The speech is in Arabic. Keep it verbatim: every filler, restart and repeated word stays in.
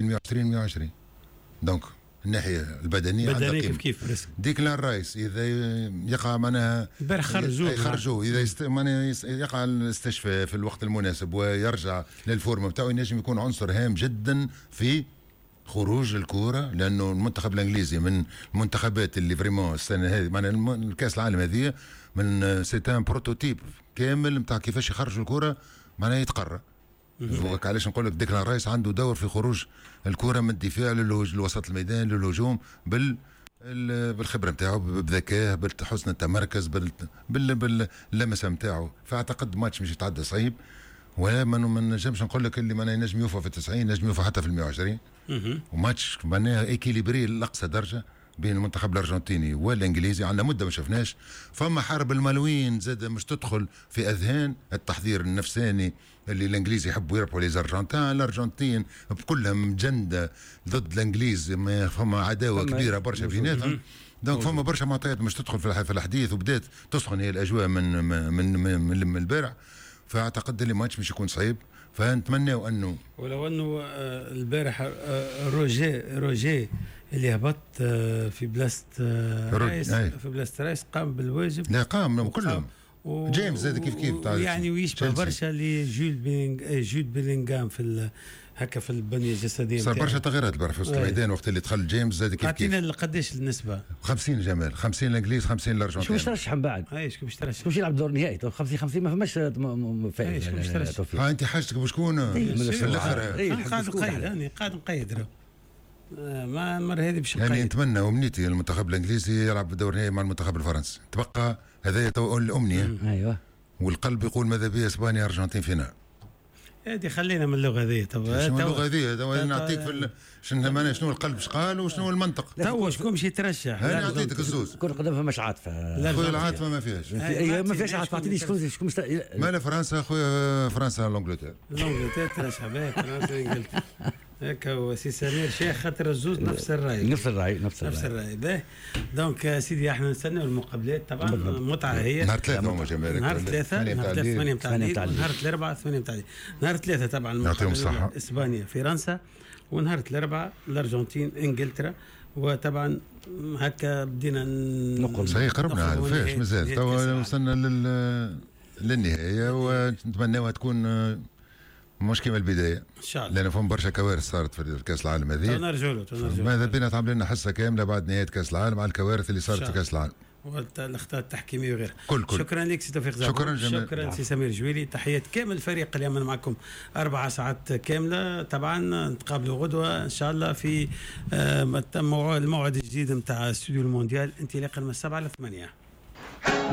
مية وعشرين مية وعشرين. دونك الناحيه البدنيه بدنيه كيف كيف رسم. ديكلان رايس اذا يقع معناها البارح خرجوه خرجوه اذا يست... يقع الاستشفاء في الوقت المناسب ويرجع للفورمه بتاعه، ينجم يكون عنصر هام جدا في خروج الكوره، لانه المنتخب الانجليزي من المنتخبات اللي فريمون السنه هذه معناها الكاس العالم هذه من سيتان بروتوتيب كامل نتاع كيفاش يخرج الكوره معناها يتقرى. علاش نقول لك ديكلان رايس عنده دور في خروج الكره من الدفاع للوسط الميدان للهجوم بال بالخبره نتاعو بذكاء بحسن التمركز بال باللمسه نتاعو. فاعتقد ماتش مش يتعدى صعيب، ولا ما نجمش نقول لك اللي معناها ينجم يوفى في التسعين، ينجم يوفى حتى في المية وعشرين. وماتش معناها ايكيليبري لاقصى درجه بين المنتخب الارجنتيني والانجليزي. عندنا مده ما شفناش. فما حرب المالوين زاد مش تدخل في اذهان التحضير النفساني اللي الانجليزي يحبوا يربحوا لي زارجنتين. الارجنتين بكلها مجنده ضد الانجليز، فما عداوه كبيره برشا بيناتهم. دونك فما برشا معطيات مش تدخل في الحديث، وبدات تسخن هي الاجواء من من من, من, من البارح. فاعتقد اللي ماتش مش يكون صعيب، فنتمناو انه ولو انه البارح روجي روجي اللي هبط في بلاست رايس في بلاست رايس قام بالواجب. لا قام كلهم و... جيمس زاد كيف كيف يعني ويشبه برشا لجول بيلينغ جول بيلينغهام في هكا في البنيه الجسديه. صار برشا تغييرات البارح في وسط الميدان وقت اللي دخل جيمس زاد كيف كيف. عطينا قداش النسبه؟ خمسين جمال، خمسين الانجليز خمسين الارجنتين. شو باش ترشح من بعد؟ اي شكون باش ترشح؟ شكون يلعب دور نهائي؟ خمسين خمسين ما فماش فايز. شكون باش ترشح؟ ها انت حاجتك بشكون؟ في الاخر قاعد نقيد انا قاعد نقيد ما المره هذه باش يعني نتمنى ومنيتي المنتخب الانجليزي يلعب دور نهائي مع المنتخب الفرنسي. تبقى هذا الامنيه. ايوه والقلب يقول ماذا بيا اسبانيا ارجنتين فينال. هادي خلينا من اللغه هذه. طب شنو اللغه هذه؟ تو نعطيك في ال... شنو معناها شنو القلب اش قال وشنو المنطق. تو شكون باش يترشح؟ انا نعطيك الزوز. كل قدام فماش عاطفه. لا خويا العاطفه ما فيهاش. ايوه ما فيهاش عاطفه. اعطيني شكون شكون مست... مالا فرنسا خويا فرنسا لونجلتير. لونجلتير ترشح بها فرنسا انجلترا. هكا هو سي سمير شيخ خاطر الزوز نفس الراي نفس الراي نفس الراي نفس الراي باهي. دونك سيدي احنا نستناو المقابلات طبعا. متعه هي نهار ثلاثة هما جمالك. نهار ثلاثة نهار ثلاثة ثمانية نتاع الليل، نهار الأربعاء ثمانية نتاع الليل. نهار ثلاثة طبعا يعطيهم الصحة اسبانيا فرنسا، ونهار الأربعاء الارجنتين انجلترا. وطبعا هكا بدينا نقول صحيح قربنا فاش مازال تو وصلنا لل للنهايه، ونتمناوها تكون مش كيما البدايه ان شاء الله، لان فهم برشا كوارث صارت في الكاس العالم هذه. نرجعوا له ماذا بينا تعمل لنا حصه كامله بعد نهايه كاس العالم على الكوارث اللي صارت في كاس العالم والاخطاء التحكيميه وغيرها. كل كل. شكرا لك سي توفيق زعبون. شكرا جميل. شكرا سي سمير جويلي. تحيات كامل الفريق اللي عمل معكم اربع ساعات كامله. طبعا نتقابلوا غدوه ان شاء الله في الموعد الجديد نتاع استوديو المونديال انطلاقا من السبعه لثمانيه.